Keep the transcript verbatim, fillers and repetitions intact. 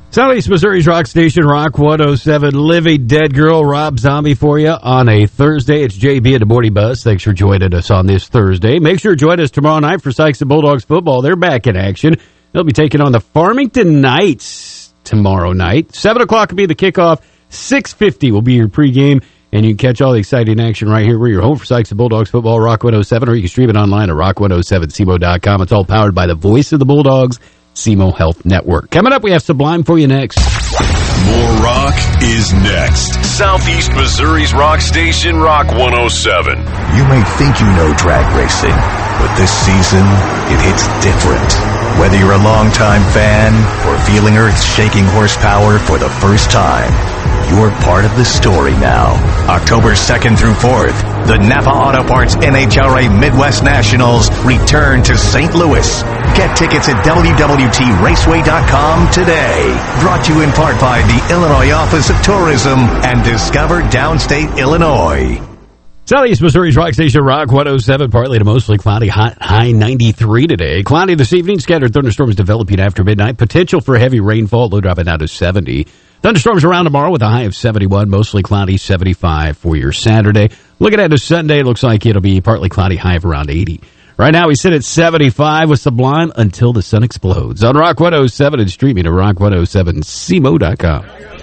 Southeast Missouri's rock station, Rock one oh seven. Living Dead Girl, Rob Zombie for you on a Thursday. It's J B at the Morning Buzz. Thanks for joining us on this Thursday. Make sure to join us tomorrow night for Sykes and Bulldogs football. They're back in action. They'll be taking on the Farmington Knights tomorrow night. seven o'clock will be the kickoff. six fifty will be your pregame. And you can catch all the exciting action right here. We're your home for Sykes and Bulldogs football, Rock one oh seven, or you can stream it online at rock one oh seven c m o dot com. It's all powered by the voice of the Bulldogs, S E M O Health Network. Coming up, we have Sublime for you next. More rock is next. Southeast Missouri's rock station, Rock one oh seven. You may think you know drag racing, but this season, it hits different. Whether you're a longtime fan or feeling earth-shaking horsepower for the first time, you're part of the story now. October second through fourth, the Napa Auto Parts N H R A Midwest Nationals return to Saint Louis. Get tickets at w w t raceway dot com today. Brought to you in part by the Illinois Office of Tourism and Discover Downstate Illinois. Southeast Missouri's rock station, Rock one oh seven, partly to mostly cloudy, hot, high ninety-three today. Cloudy this evening, scattered thunderstorms developing after midnight. Potential for heavy rainfall, low dropping down to seventy. Thunderstorms around tomorrow with a high of seventy-one, mostly cloudy, seventy-five for your Saturday. Looking at a Sunday, it looks like it'll be partly cloudy, high of around eighty. Right now, we sit at seventy-five with Sublime until the sun explodes. On Rock one oh seven and streaming at rock one oh seven c m o dot com.